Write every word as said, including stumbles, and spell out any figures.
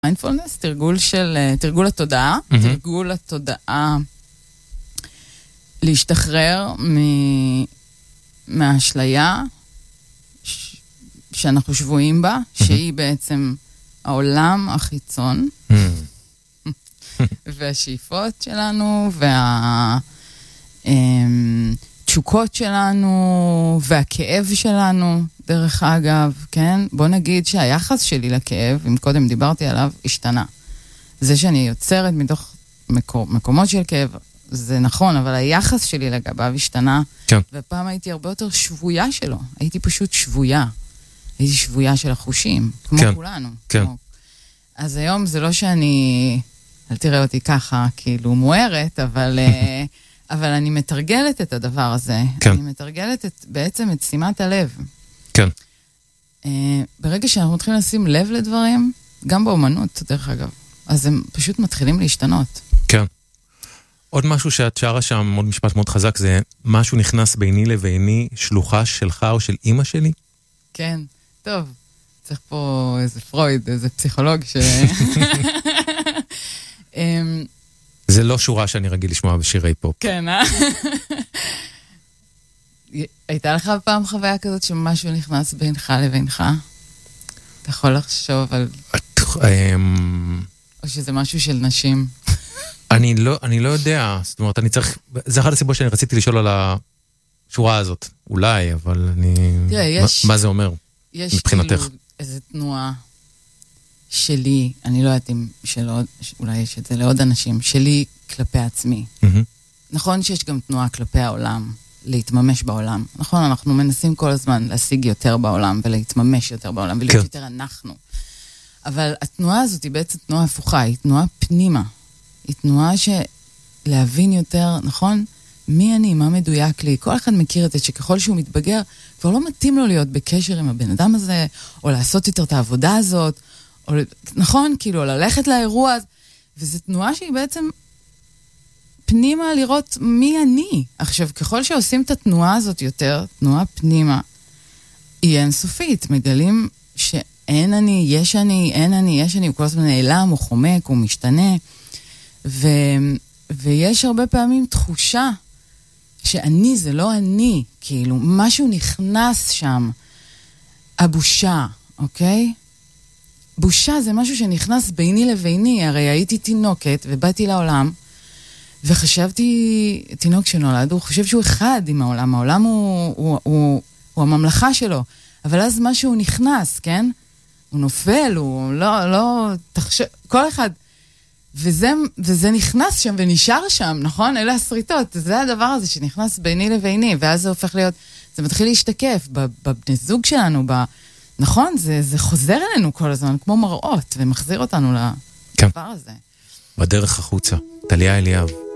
מיינדפולנס, תרגול של, תרגול התודעה, mm-hmm. תרגול התודעה להשתחרר מ... מהאשליה ש... שאנחנו שבועים בה, mm-hmm. שהיא בעצם העולם החיצון, mm-hmm. והשאיפות שלנו, והתשוקות שלנו, והכאב שלנו, דרך אגב, כן? בוא נגיד שהיחס שלי לכאב, אם קודם דיברתי עליו, השתנה. זה שאני יוצרת מתוך מקום, מקומות של כאב, זה נכון, אבל היחס שלי לגביו השתנה, כן. ופעם הייתי הרבה יותר שבויה שלו. הייתי פשוט שבויה. הייתי שבויה של החושים, כמו כן. כולנו. כן. כמו... אז היום זה לא שאני, אל תראה אותי ככה, כאילו מוארת, אבל... אבל אני מתרגלת את הדבר הזה. כן. אני מתרגלת את, בעצם את שימת הלב. כן. Uh, ברגע שאנחנו מתחילים לשים לב לדברים, גם באומנות, דרך אגב, אז הם פשוט מתחילים להשתנות. כן. עוד משהו שאת שרה שם, עוד משפט מאוד חזק, זה משהו נכנס ביני לביני, שלוחה שלך או של אמא שלי? כן. טוב, צריך פה איזה פרויד, איזה פסיכולוג ש... um, זה לא שורה שאני רגיל לשמוע בשירי פופ. כן, אה? הייתה לך פעם חוויה כזאת שמשהו נכנס בינך לבינך? אתה יכול לחשוב על... או שזה משהו של נשים? אני לא, אני לא יודע. זאת אומרת, אני צריך... זה אחד הסיבות שאני רציתי לשאול על השורה הזאת. אולי, אבל אני... תראה, יש... מה זה אומר? יש מבחינתך. כאילו איזו תנועה שלי, אני לא יודעת אם שלא... אולי יש את זה לעוד אנשים, שלי כלפי עצמי. נכון שיש גם תנועה כלפי העולם. להתממש בעולם. נכון, אנחנו מנסים כל הזמן להשיג יותר בעולם, ולהתממש יותר בעולם, ולהיות כן. יותר אנחנו. אבל התנועה הזאת היא בעצם תנועה הפוכה, היא תנועה פנימה. היא תנועה שלהבין יותר, נכון? מי אני, מה מדויק לי? כל אחד מכיר את זה, שככל שהוא מתבגר, כבר לא מתאים לו להיות בקשר עם הבן אדם הזה, או לעשות יותר את העבודה הזאת, או, נכון? כאילו, ללכת לאירוע, וזו תנועה שהיא בעצם... פנימה לראות מי אני. עכשיו, ככל שעושים את התנועה הזאת יותר, תנועה פנימה, היא אינסופית. מגלים שאין אני, יש אני, אין אני, יש אני, הוא כל הזמן נעלם, הוא חומק, הוא משתנה. ו... ויש הרבה פעמים תחושה שאני זה לא אני, כאילו, משהו נכנס שם. הבושה, אוקיי? בושה זה משהו שנכנס ביני לביני, הרי הייתי תינוקת ובאתי לעולם, וחשבתי, תינוק שנולד, הוא חושב שהוא אחד עם העולם, העולם הוא, הוא, הוא, הוא הממלכה שלו, אבל אז משהו נכנס, כן? הוא נופל, הוא לא, לא, תחשב, כל אחד, וזה, וזה נכנס שם ונשאר שם, נכון? אלה הסריטות, זה הדבר הזה שנכנס ביני לביני, ואז זה הופך להיות, זה מתחיל להשתקף בבני זוג שלנו, ב, נכון? זה, זה חוזר אלינו כל הזמן, כמו מראות, ומחזיר אותנו לדבר הזה. בדרך החוצה, טליה אליאב.